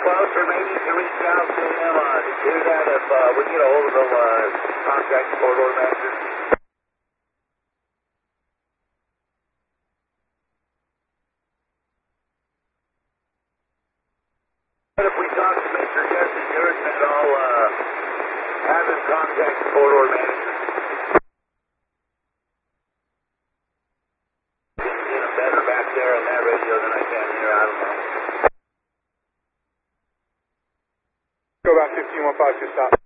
close, or maybe you can reach out to him. Do that if we get a hold of the contract corridor manager. But if we talk to Mr. Jesse Jurgen, I'll have him contact the corridor manager. Get him better back there on that radio than I can here. I don't know. Go back 1515 to stop.